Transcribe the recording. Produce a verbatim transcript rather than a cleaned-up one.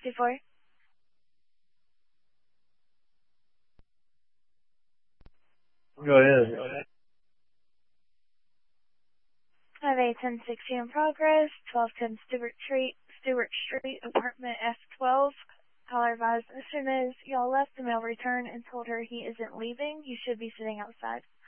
sixty-four. Go ahead. Go ahead. I have a ten sixty in progress, twelve ten Stewart Street, Stewart Street, apartment F twelve. Caller advised as soon as y'all left, the mail returned and told her he isn't leaving. He should be sitting outside.